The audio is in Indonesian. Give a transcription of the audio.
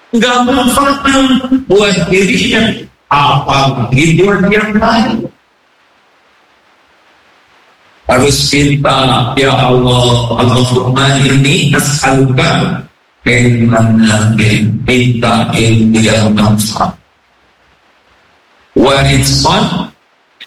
nggak manfaat buat dirinya, apalagi buat yang lain. Harus kita, ya Allah, Allahumma inni as'aluka ilman nafi'an, minta ilmu yang manfaat, wa rizqan